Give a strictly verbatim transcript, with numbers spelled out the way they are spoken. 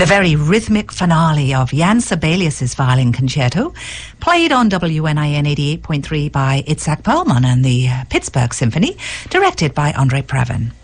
The very rhythmic finale of Jan Sibelius's violin concerto, played on W N I N eighty-eight point three by Itzhak Perlman and the uh, Pittsburgh Symphony, directed by Andrei Previn.